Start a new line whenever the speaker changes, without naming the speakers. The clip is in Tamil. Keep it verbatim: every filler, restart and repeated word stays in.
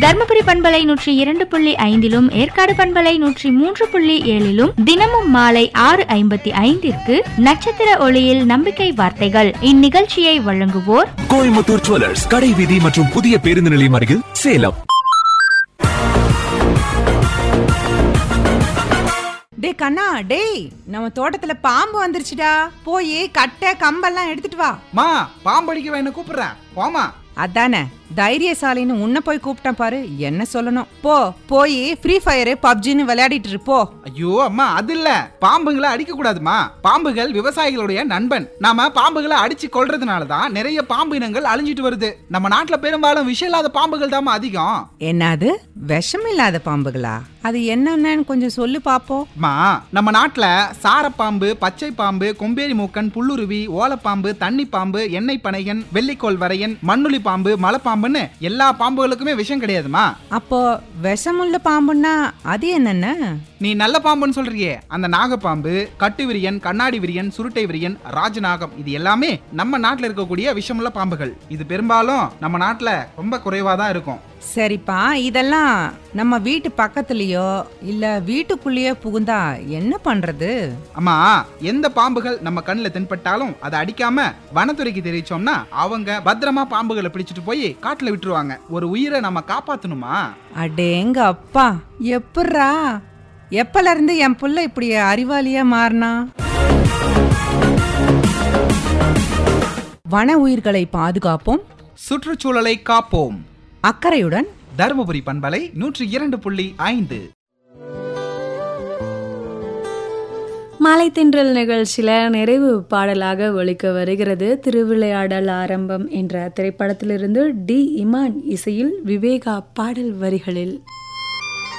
தர்மபுரி பண்பலை நூற்றி இரண்டு புள்ளி ஐந்திலும் ஏற்காடு பண்பலை நூற்றி மூன்று புள்ளி ஏழிலும் தினமும் மாலை ஆறு ஐம்பத்தி ஐந்திற்கு நட்சத்திர ஒளியில் நம்பிக்கை வார்த்தைகள். இந்நிகழ்ச்சியை வழங்குவோர்
கோயம்புத்தூர் ஜுவல்லர்ஸ், கடை வீதி மற்றும் புதிய பேருந்து நிலையம் அருகில், சேலம்.
டே கண்ணா, டேய், நம்ம தோட்டத்துல பாம்பு வந்துருச்சுடா. போய் கட்டை கம்பெல்லாம் எடுத்துட்டு வா.
மா, பாம்பு அடிக்க என்ன கூப்பிடுறேன், போமா.
அதானே தைரியசாலின்னு உன்னை போய் கூப்பிட்டேன் பாரு. என்ன சொல்லணும், போ போய் ஃப்ரீ ஃபயர் பப்ஜின்னு விளையாடிட்டு இருப்போ.
ஐயோ அம்மா, அது இல்ல, பாம்புகளை அடிக்க கூடாதுமா. பாம்புகள் விவசாயிகளுடைய நண்பன். நாம பாம்புகளை அடிச்சு கொள்றதுனாலதான் நிறைய பாம்பு இனங்கள் அழிஞ்சிட்டு வருது. நம்ம நாட்டுல பெரும்பாலும் விஷம் இல்லாத பாம்புகள் தான் அதிகம்.
என்னது விஷம் இல்லாத பாம்புகளா? அது என்னன்னு கொஞ்சம் சொல்லு பாப்போம்.
மா, நம்ம நாட்டுல சாரப்பாம்பு, பச்சை பாம்பு, கொம்பேரி மூக்கன், புல்லுருவி, ஓலப்பாம்பு, தண்ணி பாம்பு, எண்ணெய் பனையன், வெள்ளிக்கோள் வரையன், மண்ணுளி பாம்பு, மலைப்பாம்புன்னு எல்லா பாம்புகளுக்குமே விஷம் கிடையாதுமா.
அப்போ விஷமுள்ள பாம்புன்னா அது என்னென்ன?
நீ நல்ல பாம்புன்னு சொல்றியே, அந்த நாகப்பாம்பு, கட்டு விரியன், கண்ணாடி விரியன், சுருட்டை விரியன், ராஜநாகம், இது எல்லாமே நம்ம நாட்டுல இருக்கக்கூடிய விஷமுள்ள பாம்புகள். இது பெரும்பாலும் நம்ம நாட்டுல ரொம்ப குறைவாதான் இருக்கும்.
சரிப்பா, இதெல்லாம் நம்ம வீட்டு பக்கத்துலயோ இல்ல வீட்டுக்குள்ளேயோ புகுந்தா என்ன பண்றது?
அம்மா, எந்த பாம்புகள் நம்ம கண்ணுல தென்பட்டாலும் அதை அடிக்காம வனத்துறைக்கு தெரிவிச்சோம்னா அவங்க பத்திரமா பாம்புகளை பிடிச்சிட்டு போய் காட்டுல விட்டுருவாங்க. ஒரு உயிரை நம்ம காப்பாத்தணுமா.
அடேங்க அப்பா, எப்பட்றா எப்பல இருந்து என் புள்ள இப்படி அறிவாளியா மாறினா? வன உயிர்களை பாதுகாப்போம்,
சுற்றுச்சூழலை காப்போம்.
அக்கறையுடன்
தர்மபுரி பண்பலை நூற்றி இரண்டு புள்ளி ஐந்து.
மாலை தென்றல் நிகழ்ச்சியில நிறைவு பாடலாக ஒலிக்க வருகிறது திருவிளையாடல் ஆரம்பம் என்ற திரைப்படத்திலிருந்து டி இமான் இசையில் விவேகா பாடல் வரிகளில்.